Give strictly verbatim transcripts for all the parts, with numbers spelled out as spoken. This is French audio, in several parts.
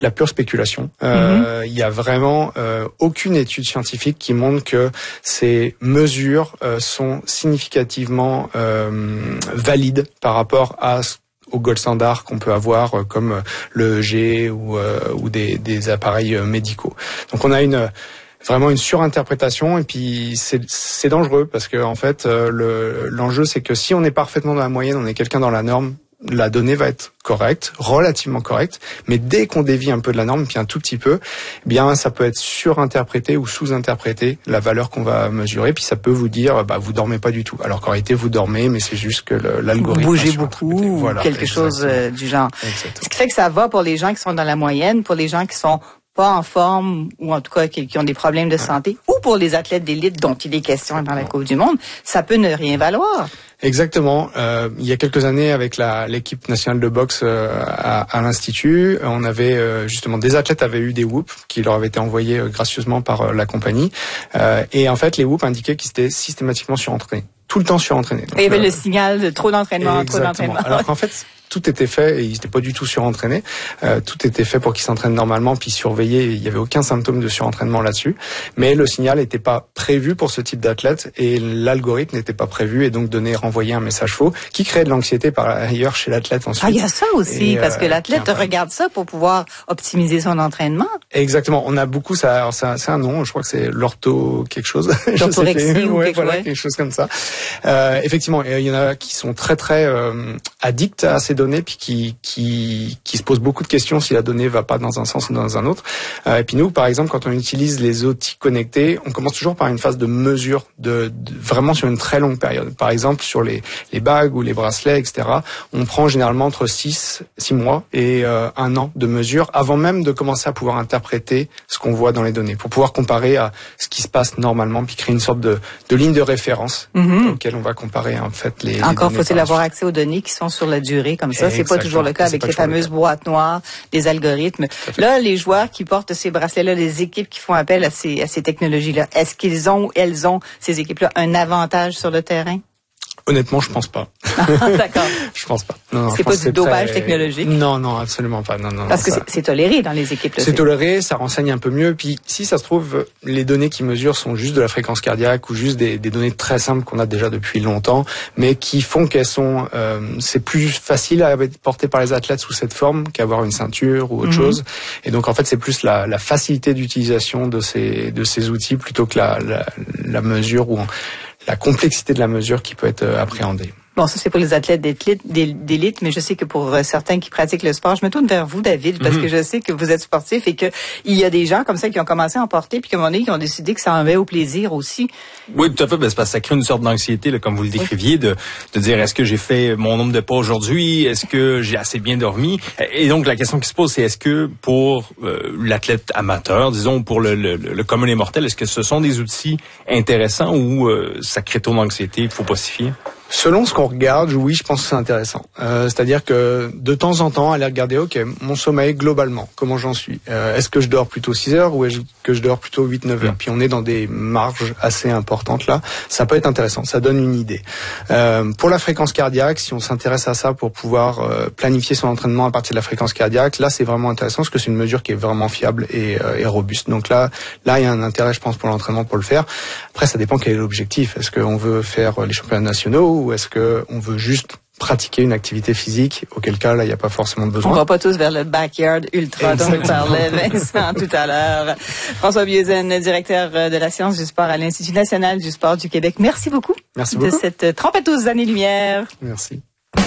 la pure spéculation. Euh, mm-hmm. Il y a vraiment euh, aucune étude scientifique qui montre que ces mesures euh, sont significativement euh, valides par rapport à au gold standard qu'on peut avoir euh, comme le E G ou, euh, ou des, des appareils euh, médicaux. Donc on a une vraiment une surinterprétation et puis c'est, c'est dangereux parce que en fait euh, le, l'enjeu c'est que si on est parfaitement dans la moyenne, on est quelqu'un dans la norme, la donnée va être correcte, relativement correcte, mais dès qu'on dévie un peu de la norme, puis un tout petit peu, eh bien ça peut être surinterprété ou sous-interprété la valeur qu'on va mesurer, puis ça peut vous dire bah vous dormez pas du tout, alors qu'en réalité vous dormez, mais c'est juste que le, l'algorithme vous bougez beaucoup, voilà, quelque exactement. chose euh, du genre. Exactement. Ce qui fait que ça va pour les gens qui sont dans la moyenne, pour les gens qui sont pas en forme ou en tout cas qui, qui ont des problèmes de santé, ou pour les athlètes d'élite dont il est question dans la Coupe du Monde, ça peut ne rien valoir. Exactement. Euh, il y a quelques années, avec la, l'équipe nationale de boxe euh, à, à l'Institut, on avait euh, justement des athlètes avaient eu des whoops qui leur avaient été envoyés euh, gracieusement par euh, la compagnie. Euh, et en fait, les whoops indiquaient qu'ils étaient systématiquement surentraînés, tout le temps surentraînés. Donc, et il y avait euh, le signal de trop d'entraînement, exactement. trop d'entraînement. Alors qu'en fait, tout était fait et ils n'étaient pas du tout surentraînés. Euh, tout était fait pour qu'ils s'entraînent normalement, puis surveillés. Il n'y avait aucun symptôme de surentraînement là-dessus. Mais le signal n'était pas prévu pour ce type d'athlète et l'algorithme n'était pas prévu et donc donnait renvoyer un message faux qui créait de l'anxiété par ailleurs chez l'athlète ensuite. Ah, il y a ça aussi, et, parce que l'athlète euh, regarde ça pour pouvoir optimiser son entraînement. Exactement. On a beaucoup ça. Alors ça, c'est un nom. Je crois que c'est l'ortho quelque chose. L'orthorexie ou ouais, quelque, voilà, ouais. quelque chose comme ça. Euh, effectivement, il y en a qui sont très très euh, addicts à ces données puis qui qui qui se posent beaucoup de questions si la donnée va pas dans un sens ou dans un autre. Euh, et puis nous, par exemple, quand on utilise les outils connectés, on commence toujours par une phase de mesure, de, de vraiment sur une très longue période. Par exemple, sur les les bagues ou les bracelets, et cetera. On prend généralement entre six six mois et euh, un an de mesure avant même de commencer à pouvoir interpréter ce qu'on voit dans les données, pour pouvoir comparer à ce qui se passe normalement, puis créer une sorte de de ligne de référence mm-hmm. auquel on va comparer en fait les. Encore les faut-il avoir accès aux données qui sont sur la durée comme ça. C'est pas toujours le cas avec les fameuses boîtes noires, les algorithmes. Là, les joueurs qui portent ces bracelets-là, les équipes qui font appel à ces, à ces technologies-là, est-ce qu'ils ont ou elles ont, ces équipes-là, un avantage sur le terrain? Honnêtement, je pense pas. D'accord. Je pense pas. Non, non, c'est pas du c'est dopage très... technologique? Non, non, absolument pas. Non, non, Parce non, que ça... c'est, c'est toléré dans les équipes. Là, c'est, c'est toléré, ça renseigne un peu mieux. Puis si ça se trouve, les données qui mesurent sont juste de la fréquence cardiaque ou juste des, des données très simples qu'on a déjà depuis longtemps, mais qui font qu'elles sont... Euh, c'est plus facile à être porté par les athlètes sous cette forme qu'avoir une ceinture ou autre mm-hmm. chose. Et donc en fait, c'est plus la, la facilité d'utilisation de ces, de ces outils plutôt que la, la, la mesure ou la complexité de la mesure qui peut être appréhendée. Bon, ça, c'est pour les athlètes d'élite, mais je sais que pour certains qui pratiquent le sport, je me tourne vers vous, David, parce mm-hmm. que je sais que vous êtes sportif et que il y a des gens comme ça qui ont commencé à en porter, puis qu'à un moment donné, qui ont décidé que ça en va au plaisir aussi. Oui, tout à fait. Ben, c'est parce que ça crée une sorte d'anxiété, là, comme vous le décriviez, de, de dire est-ce que j'ai fait mon nombre de pas aujourd'hui, est-ce que j'ai assez bien dormi, et donc la question qui se pose, c'est est-ce que pour euh, l'athlète amateur, disons pour le, le, le commun des mortels, est-ce que ce sont des outils intéressants ou euh, ça crée trop d'anxiété, qu'il faut pas s'y fier? Selon ce qu'on regarde, oui, je pense que c'est intéressant. Euh, c'est-à-dire que de temps en temps, aller regarder, ok, mon sommeil globalement, comment j'en suis. Euh, est-ce que je dors plutôt six heures ou est-ce que je dors plutôt huit neuf heures? Puis on est dans des marges assez importantes là. Ça peut être intéressant, ça donne une idée. Euh, pour la fréquence cardiaque, si on s'intéresse à ça pour pouvoir euh, planifier son entraînement à partir de la fréquence cardiaque, là c'est vraiment intéressant parce que c'est une mesure qui est vraiment fiable et, euh, et robuste. Donc là, là il y a un intérêt, je pense, pour l'entraînement pour le faire. Après, ça dépend quel est l'objectif. Est-ce qu'on veut faire les championnats nationaux ou est-ce que on veut juste pratiquer une activité physique, auquel cas, là, il n'y a pas forcément de besoin. On va pas tous vers le backyard ultra dont nous parlait Vincent tout à l'heure. François Bieuzaine, directeur de la science du sport à l'Institut national du sport du Québec. Merci beaucoup. Merci beaucoup. De cette trompeteuse années-lumière. Merci.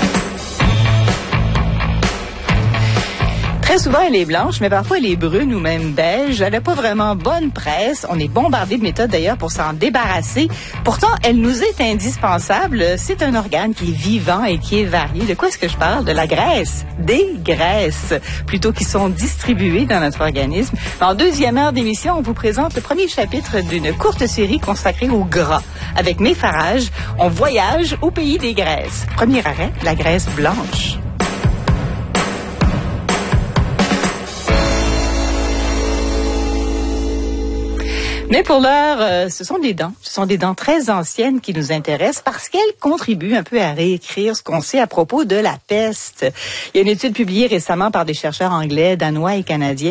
Très souvent, elle est blanche, mais parfois elle est brune ou même beige. Elle n'a pas vraiment bonne presse. On est bombardé de méthodes d'ailleurs pour s'en débarrasser. Pourtant, elle nous est indispensable. C'est un organe qui est vivant et qui est varié. De quoi est-ce que je parle? De la graisse. Des graisses, plutôt qui sont distribuées dans notre organisme. En deuxième heure d'émission, on vous présente le premier chapitre d'une courte série consacrée au gras. Avec May Farage, on voyage au pays des graisses. Premier arrêt, la graisse blanche. Mais pour l'heure, euh, ce sont des dents. Ce sont des dents très anciennes qui nous intéressent parce qu'elles contribuent un peu à réécrire ce qu'on sait à propos de la peste. Il y a une étude publiée récemment par des chercheurs anglais, danois et canadiens